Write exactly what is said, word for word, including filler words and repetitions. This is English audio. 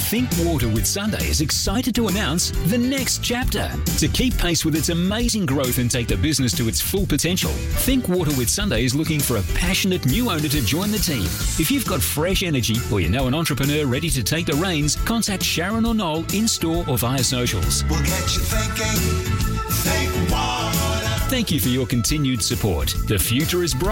Think Water with Sunday is excited to announce the next chapter. To keep pace with its amazing growth and take the business to its full potential, Think Water with Sunday is looking for a passionate new owner to join the team. If you've got fresh energy or you know an entrepreneur ready to take the reins, contact Sharon or Noel in-store or via socials. We'll get you thinking. Think Water. Thank you for your continued support. The future is bright.